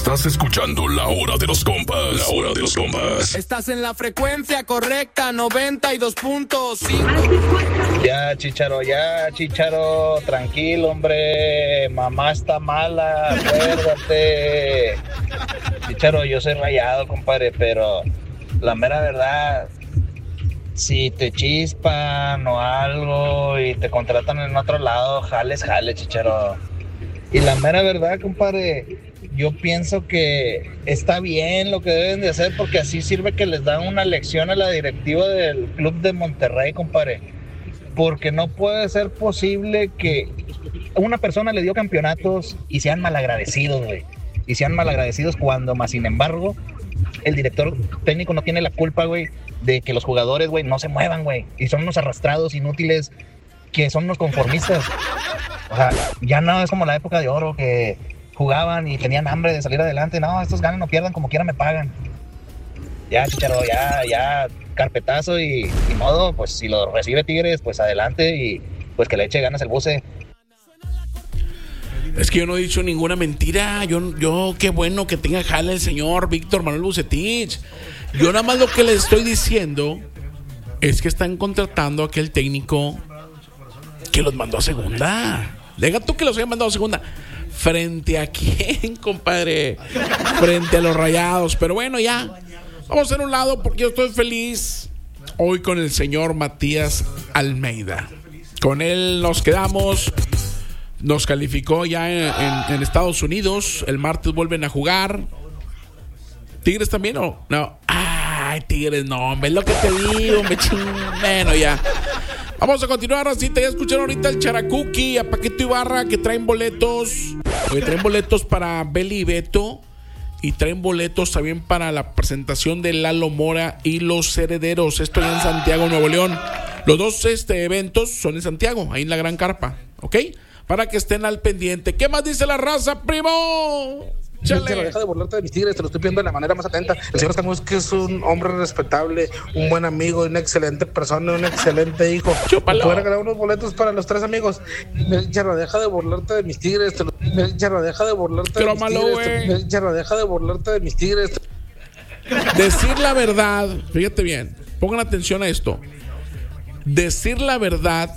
Estás escuchando La Hora de los Compas. La Hora de los Compas. Estás en la frecuencia correcta, 92.5. Ya, Chicharo, tranquilo, hombre. Mamá está mala, acuérdate. Chicharo, yo soy rayado, compadre, pero la mera verdad, si te chispan o algo y te contratan en otro lado, jale, Chicharo. Y la mera verdad, compadre, yo pienso que está bien lo que deben de hacer, porque así sirve que les dan una lección a la directiva del Club de Monterrey, compadre. Porque no puede ser posible que una persona le dio campeonatos y sean malagradecidos, güey. Y sean malagradecidos cuando, más sin embargo, el director técnico no tiene la culpa, güey, de que los jugadores, güey, no se muevan, güey. Y son unos arrastrados inútiles, que son unos conformistas. O sea, ya no es como la época de oro que jugaban y tenían hambre de salir adelante. No, estos ganan o pierdan, como quiera me pagan. Ya, Chicharo, ya, carpetazo y modo, pues si lo recibe Tigres, pues adelante y pues que le eche ganas el buce. Es que yo no he dicho ninguna mentira. Yo qué bueno que tenga jale el señor Víctor Manuel Bucetich. Yo nada más lo que les estoy diciendo es que están contratando a aquel técnico que los mandó a segunda. Deja tú que los hayan mandado a segunda. ¿Frente a quién, compadre? Frente a los Rayados. Pero bueno, ya. Vamos a hacer un lado porque yo estoy feliz hoy con el señor Matías Almeida. Con él nos quedamos. Nos calificó ya en Estados Unidos. El martes vuelven a jugar. ¿Tigres también o no? Ay, Tigres no, hombre, es lo que te digo, bueno, ya. Vamos a continuar, así te ya escucharon ahorita el Characuqui, a Paquito Ibarra, que traen boletos. Traen boletos para Beli y Beto. Y traen boletos también para la presentación de Lalo Mora y Los Herederos. Esto ya en Santiago, Nuevo León. Los dos eventos son en Santiago, ahí en la Gran Carpa, ¿ok? Para que estén al pendiente. ¿Qué más dice la raza, primo? Chale. Deja de burlarte de mis Tigres, te lo estoy pidiendo de la manera más atenta. El señor Camus, que es un hombre respetable, un buen amigo, una excelente persona, un excelente hijo. Chúpalo. Poder ganar unos boletos para los tres amigos. Charra, deja de burlarte de mis Tigres. Charra, deja de burlarte de mis Tigres. Charra, deja de burlarte de mis Tigres. Decir la verdad, fíjate bien, pongan atención a esto. Decir la verdad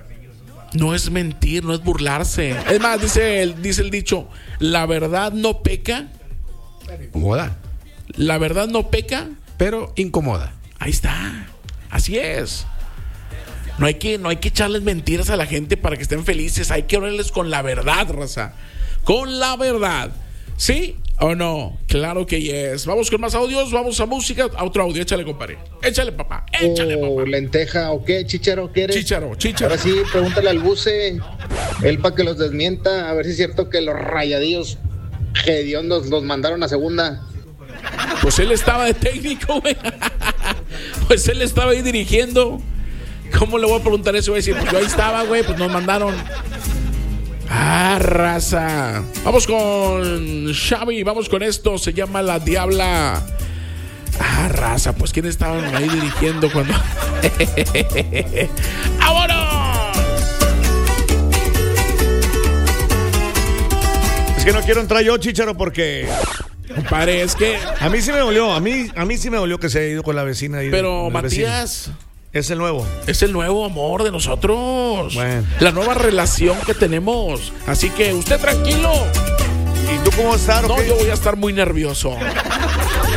no es mentir, no es burlarse. Es más, dice el dicho, la verdad no peca. Incomoda. La verdad no peca, pero incomoda. Ahí está. Así es. No hay que echarles mentiras a la gente para que estén felices. Hay que hablarles con la verdad, raza. Con la verdad. ¿Sí o no? Claro que yes. Vamos con más audios, vamos a música. A otro audio, échale, compadre. Échale, papá. Échale, papá. ¿Lenteja o qué? ¿Chicharo quieres? Chicharo. Ahora sí, pregúntale al buce, él para que los desmienta, a ver si es cierto que los rayadillos hediondos los mandaron a segunda. Pues él estaba de técnico, güey. Pues él estaba ahí dirigiendo. ¿Cómo le voy a preguntar eso? Voy a decir, pues yo ahí estaba, güey, pues nos mandaron. Ah, raza. Vamos con Xavi, vamos con esto. Se llama La Diabla. Ah, raza, pues ¿quiénes estaban ahí dirigiendo cuando? ¡Vámonos! Es que no quiero entrar yo, Chicharo, porque compadre, es que a mí sí me dolió, a mí sí me dolió que se haya ido con la vecina ahí. Pero Matías es el nuevo. Es el nuevo amor de nosotros. Bueno. La nueva relación que tenemos. Así que usted tranquilo. ¿Y tú cómo estás? No, yo voy a estar muy nervioso.